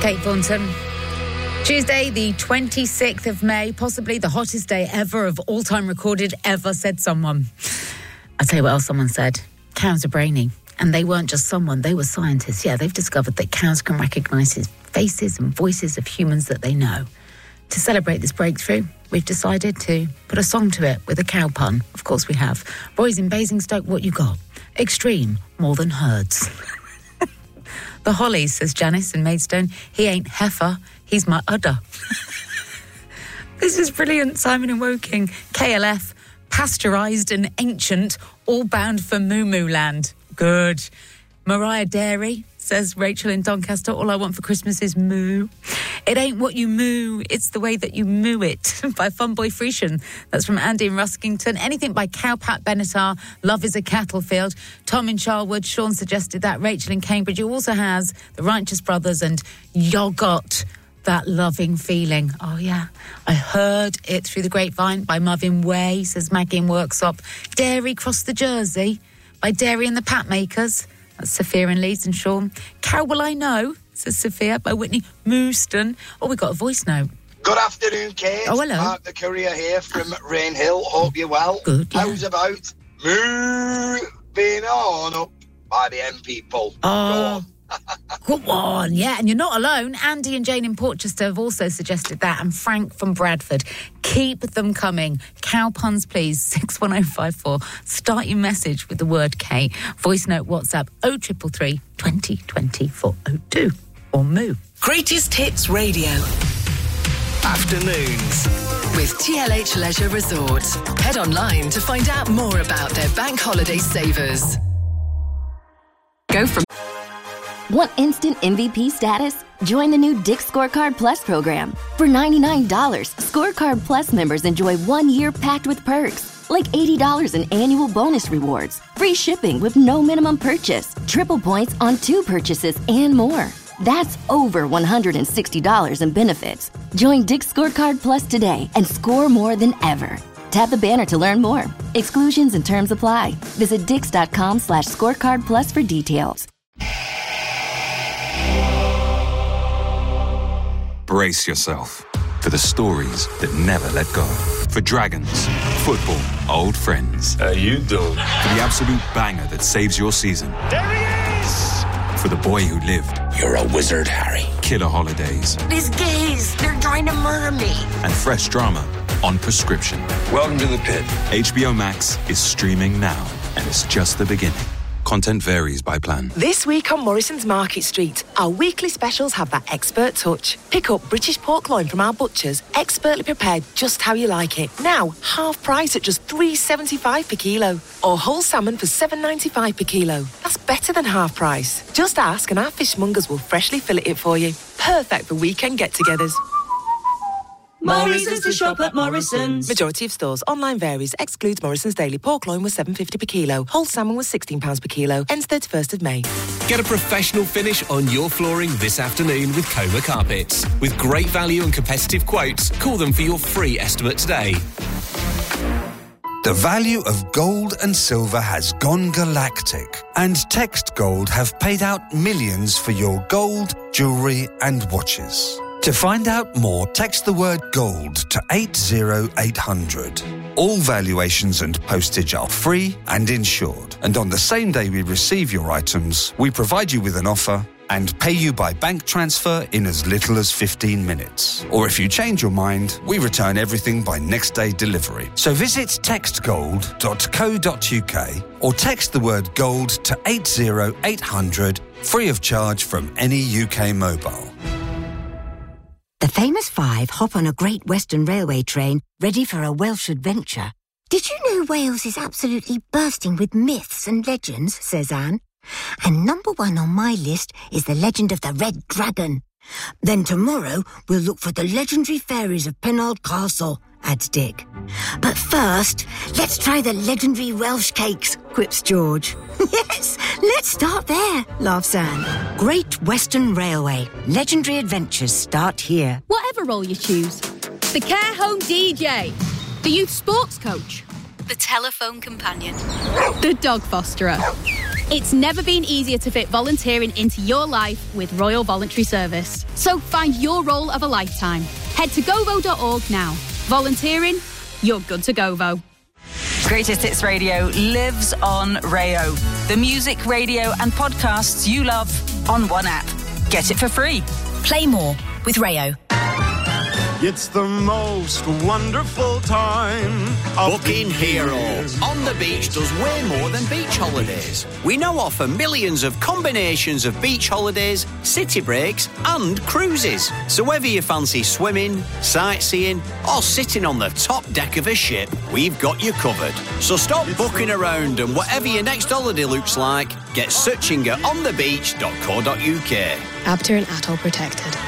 Kate Thornton. Tuesday, the 26th of May, possibly the hottest day ever of all time recorded ever, said someone. I'll tell you what else someone said. Cows are brainy. And they weren't just someone, they were scientists. Yeah, they've discovered that cows can recognise faces and voices of humans that they know. To celebrate this breakthrough, we've decided to put a song to it with a cow pun. Of course we have. Boys in Basingstoke, what you got? Extreme, more than herds. The Hollies, says Janice in Maidstone. He ain't heifer, he's my udder. This is brilliant. Simon in Woking. KLF, pasteurised and ancient, all bound for Moo Moo Land. Good. Mariah Dairy, says Rachel in Doncaster. All I want for Christmas is moo. It ain't what you moo, it's the way that you moo it. By Funboy Frisian. That's from Andy in Ruskington. Anything by Cowpat Benatar. Love is a cattle field. Tom in Charlwood. Sean suggested that. Rachel in Cambridge, who also has the Righteous Brothers and Yogurt. That loving feeling. Oh, yeah. I heard it through the grapevine by Marvin Way, says Maggie in Worksop. Dairy Cross the Jersey by Dairy and the Pat Makers. That's Sophia in Leeds and Sean. Cow Will I Know, says Sophia, by Whitney Mooston. Oh, we got a voice note. Good afternoon, Kate. Oh, hello. Mark the Courier here from Rainhill. Hope you're well. Good, yeah. How's about moving on up by the M people? Oh, go on, yeah. And you're not alone. Andy and Jane in Portchester have also suggested that. And Frank from Bradford. Keep them coming. Cow puns, please. 61054. Start your message with the word K. Voice note WhatsApp 0333 2020 402. Or moo. Greatest Hits Radio. Afternoons. With TLH Leisure Resorts. Head online to find out more about their bank holiday savers. Go from... Want instant MVP status? Join the new Dick's Scorecard Plus program. For $99, Scorecard Plus members enjoy 1 year packed with perks, like $80 in annual bonus rewards, free shipping with no minimum purchase, triple points on 2 purchases, and more. That's over $160 in benefits. Join Dick's Scorecard Plus today and score more than ever. Tap the banner to learn more. Exclusions and terms apply. Visit dix.com/scorecard plus for details. Brace yourself for the stories that never let go. For dragons, football, old friends. How you doing? For the absolute banger that saves your season. There he is! For the boy who lived. You're a wizard, Harry. Killer holidays. These gays, they're trying to murder me. And fresh drama on prescription. Welcome to the pit. HBO Max is streaming now, and it's just the beginning. Content varies by plan. This week on Morrison's Market Street, our weekly specials have that expert touch. Pick up British pork loin from our butchers, expertly prepared just how you like it. Now, half price at just $3.75 per kilo. Or whole salmon for $7.95 per kilo. That's better than half price. Just ask and our fishmongers will freshly fillet it for you. Perfect for weekend get-togethers. Morrison's to shop at Morrison's. Majority of stores. Online varies. Excludes Morrison's daily. Pork loin was $7.50 per kilo. Whole salmon was £16 per kilo. Ends 31st of May. Get a professional finish on your flooring this afternoon with Coma Carpets. With great value and competitive quotes, call them for your free estimate today. The value of gold and silver has gone galactic, and Text Gold have paid out millions for your gold, jewellery and watches. To find out more, text the word GOLD to 80800. All valuations and postage are free and insured. And on the same day we receive your items, we provide you with an offer and pay you by bank transfer in as little as 15 minutes. Or if you change your mind, we return everything by next day delivery. So visit textgold.co.uk or text the word GOLD to 80800, free of charge from any UK mobile. The famous five hop on a Great Western Railway train ready for a Welsh adventure. Did you know Wales is absolutely bursting with myths and legends, says Anne. And number one on my list is the legend of the Red Dragon. Then tomorrow we'll look for the legendary fairies of Penarth Castle, adds Dick. But first, let's try the legendary Welsh cakes, quips George. Yes, let's start there, laughs Anne. Great Western Railway. Legendary adventures start here. Whatever role you choose. The care home DJ. The youth sports coach. The telephone companion. The dog fosterer. It's never been easier to fit volunteering into your life with Royal Voluntary Service. So find your role of a lifetime. Head to govo.org now. Volunteering, you're good to Govo. Greatest Hits Radio lives on Rayo. The music, radio and podcasts you love on one app. Get it for free. Play more with Rayo. It's the most wonderful time. Booking Hero. On the Beach does way more than beach holidays. We now offer millions of combinations of beach holidays, city breaks and cruises. So whether you fancy swimming, sightseeing or sitting on the top deck of a ship, we've got you covered. So stop booking around and whatever your next holiday looks like, get searching at onthebeach.co.uk. Abter and Atoll Protected.